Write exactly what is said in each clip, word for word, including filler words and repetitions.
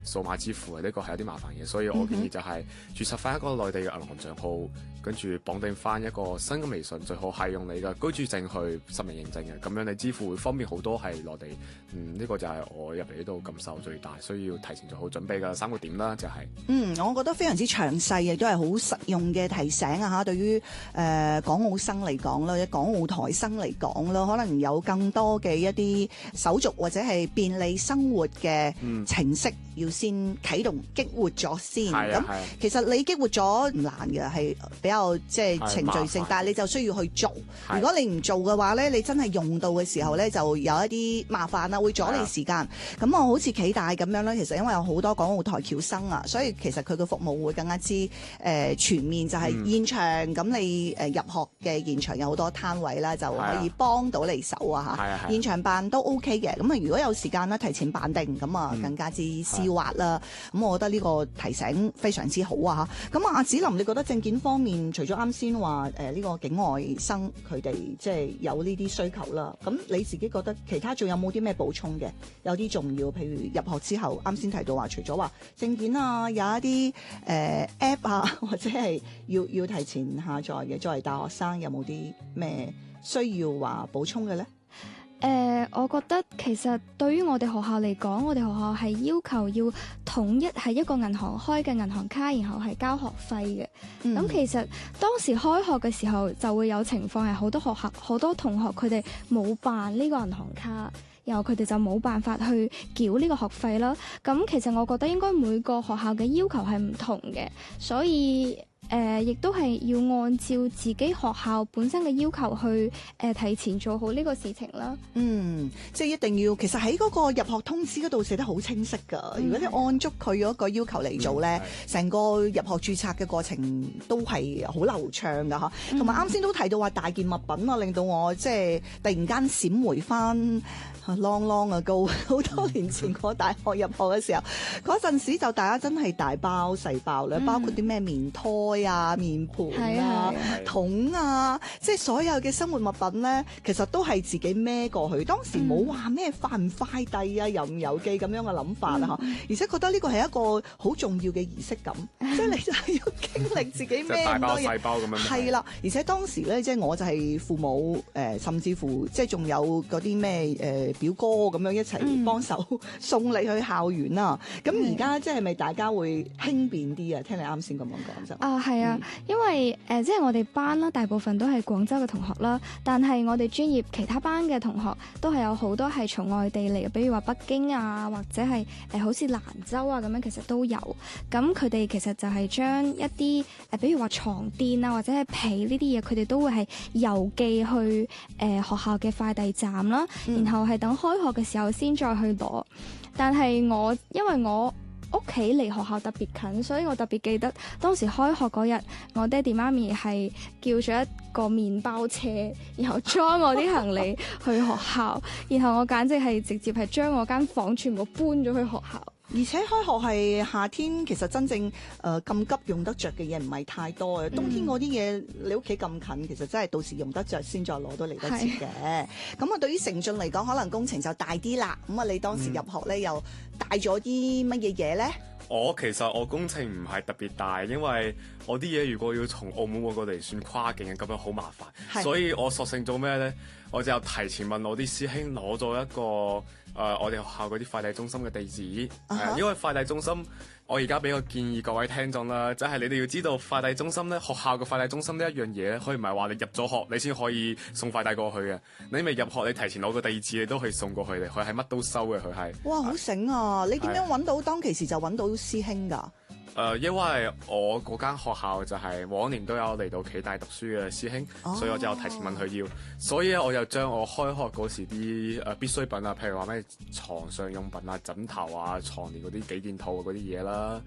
數碼支付嘅，呢個係有啲麻煩嘅，所以我建議就係註冊翻一個內地嘅銀行帳號，跟住綁定翻一個新嘅微信，最好係用你嘅居住證去實名認證嘅，咁樣你支付會方便好多。係內地，嗯，呢、這個就係我入嚟呢度感受最大，需要提前做好準備嘅三個點啦，就係、是、 嗯，我覺得非常之詳細，亦都係好實用嘅提醒啊嚇，對於誒、呃、港澳生嚟講啦，或者港澳台生嚟講啦，可能有更多嘅一啲手續或者係便利生活嘅程式。嗯要先啟動激活咗先，咁、啊、其實你激活咗唔難嘅，係比較即係程序性，但係你就需要去做。如果你唔做嘅話咧，你真係用到嘅時候咧，就有一啲麻煩啦，會阻你時間。咁我好似暨大咁樣咧，其實因為有好多港澳台僑生啊，所以其實佢嘅服務會更加之誒、呃、全面，就係、是、現場咁、嗯、你誒入學嘅現場有好多攤位啦，就可以幫到你手啊嚇。現場辦都 OK 嘅，咁啊如果有時間咧，提前辦定，咁啊更加之滑啦，咁我覺得呢個提醒非常之好啊！咁啊，阿子琳，你覺得證件方面，除咗啱先話誒呢個境外生佢哋即係有呢啲需求啦，咁你自己覺得其他仲有冇啲咩補充嘅？有啲重要，譬如入學之後，啱先提到話，除咗話證件啊，有一啲誒、呃、app 啊，或者係要要提前下載嘅，作為大學生有冇啲咩需要話補充嘅咧？ 誒、呃，我覺得其實對於我哋學校嚟講，我哋學校係要求要統一係一個銀行開嘅銀行卡，然後係交學費嘅。咁、嗯、其實當時開學嘅時候就會有情況係好多學校好多同學佢哋冇辦呢個銀行卡，然後佢哋就冇辦法去繳呢個學費啦。咁其實我覺得應該每個學校嘅要求係唔同嘅，所以誒、呃，亦都係要按照自己學校本身嘅要求去誒、呃、提前做好呢個事情啦。 嗯，即係一定要，其實喺嗰個入學通知嗰度寫得好清晰㗎。嗯、如果你按足佢嗰個要求嚟做咧，成、嗯、個入學註冊嘅過程都係好流暢㗎嚇。同埋啱先都提到話大件物品啊，令到我即係突然間閃回翻 long long 啊高好多年前我大學入學嘅時候，嗰陣時就大家真係大包細包咧，嗯、包括啲咩棉胎啊、面盤啊、桶啊，即係所有嘅生活物品咧，其實都係自己孭過去。當時冇話咩快唔快遞啊、郵唔郵寄咁樣嘅諗法啊、嗯、而且覺得呢個係一個好重要嘅儀式感，嗯、即係你就係要經歷自己孭咁多嘢。大包細包咁樣。係啦，而且當時咧，即係我就係父母誒、呃，甚至乎即係仲有嗰啲咩誒表哥咁樣一齊幫手送你去校園啦。咁而家即係咪大家會輕便啲啊？聽你啱先咁樣講就啊，係啊，因為誒、呃，即係我哋班啦，大部分都係廣州嘅同學啦，但係我哋專業其他班嘅同學都係有好多係從外地嚟嘅，比如話北京啊，或者係誒、呃、好似蘭州啊咁樣，其實都有。咁佢哋其實就係將一啲誒、呃，比如話床墊啊，或者係被呢啲嘢，佢哋都會係郵寄去誒、呃、學校嘅快遞站啦，嗯、然後係等開學嘅時候先再去攞。但係我因為我屋企離學校特別近，所以我特別記得當時開學嗰日，我爹哋媽咪係叫咗一個麵包車，然後裝我啲行李去學校，然後我簡直係直接係將我間房全部搬咗去學校。 而且開學係夏天，其實真正誒咁、呃、急用得着嘅嘢唔係太多嘅。冬天嗰啲嘢你屋企咁近，其實真係到時用得着先再攞到嚟得切嘅。咁啊，對於成俊嚟講，可能工程就大啲啦。咁啊，你當時入學咧、嗯、又帶咗啲乜嘢嘢咧？ 我其實我工程唔係特別大，因為我啲嘢如果要從澳門過過嚟算跨境嘅，咁樣好麻煩，所以我索性做咩咧？我就提前問我啲師兄攞咗一個誒、呃、我哋學校嗰啲快遞中心嘅地址，誒、uh huh. 呃，因為快遞中心，我而家俾個建議各位聽眾啦，就係、是、你哋要知道快遞中心咧，學校嘅快遞中心呢一樣嘢咧，可以唔係話你入咗學你先可以送快遞過去嘅，你未入學你提前攞個地址你都可以送過去嘅，佢係乜都收嘅，佢係。哇，好醒啊！ 你點樣揾到？當其時就揾到師兄㗎？ 誒、呃，因為我嗰間學校就係往年都有嚟到暨大讀書嘅師兄，哦、所以我就提前問佢要，所以咧我就將我開學嗰時啲誒必需品啊，譬如話咩床上用品啊、枕頭啊、床簾嗰啲幾件套嗰啲嘢啦，誒、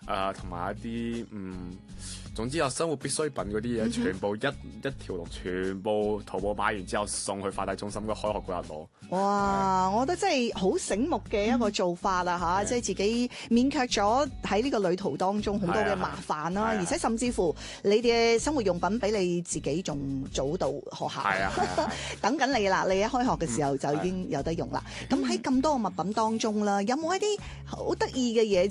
誒同埋一啲嗯。總之有生活必需品嗰啲嘢，全部一一條龍，全部淘寶買完之後送去快遞中心，咁開學嗰日攞。 哇！我覺得真係好醒目嘅一個做法啦嚇，即係自己免卻咗喺呢個旅途當中好多嘅麻煩啦，而且甚至乎你嘅生活用品比你自己仲早到學校， 係啊， 等緊你啦！你一開學嘅時候就已經有得用啦。咁喺咁多個物品當中啦，有冇一啲好得意嘅嘢？